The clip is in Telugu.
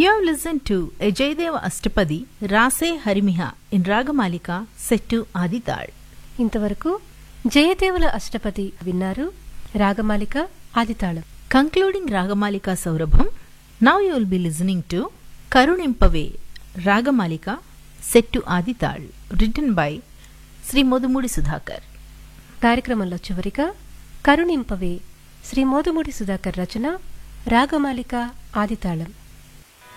You have listened to a Jayadeva Ashtapadi Rase Harimiha in Ragamalika set to Adithal. ఇంతవరకు జయదేవుల అష్టపది విన్నారు. Ragamalika ఆదితాళం. Concluding Ragamalika Saurabham, now you will be listening to Karunimpave Ragamalika set to Adithal, written by Sri Modumudi Sudhakar. కార్యక్రమంలో చివరిగా కరుణింపవే శ్రీ మోదుముడి సుధాకర్ రచన రాగమాలిక ఆదితాళం.